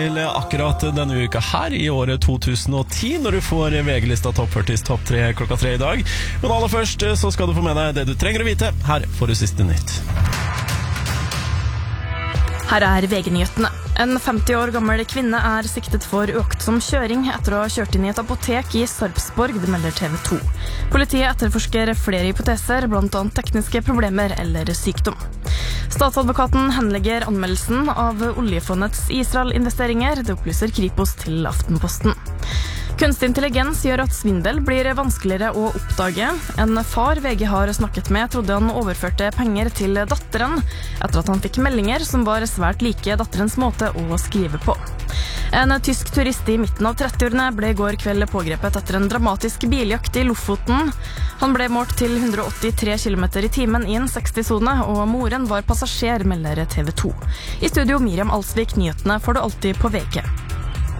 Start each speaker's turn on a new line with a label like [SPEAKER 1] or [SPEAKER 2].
[SPEAKER 1] Akkurat denne uka her i året 2010, når du får VG-lista Topp 40 Topp 3 klokka 3 i dag. Men aller først så skal du få med deg det du trenger å vite. Her får du siste nytt.
[SPEAKER 2] Her er VG-nyhetene. En 50 år gammel kvinne er siktet for uaktsom kjøring etter å ha kjørt inn i et apotek i Sarpsborg, det melder TV 2. Politiet etterforsker flere hypoteser, blant annet tekniske problemer eller sykdom. Statsadvokaten henlegger anmeldelsen av oljefondets Israel-investeringer, det opplyser Kripos til Aftenposten. Kunstig intelligens gjør at svindel blir vanskeligere å oppdage. En far VG har snakket med trodde han overførte penger til datteren, etter at han fikk meldinger som var svært like datterens måte å skrive på. En tysk turist i midten av 30-årene ble i går kveld pågrepet etter en dramatisk biljakt i Lofoten. Han ble målt til 183 km i timen i en 60-sone, og moren var passasjer, melder TV 2. I studio Miriam Alsvik, nyhetene får du alltid på VG.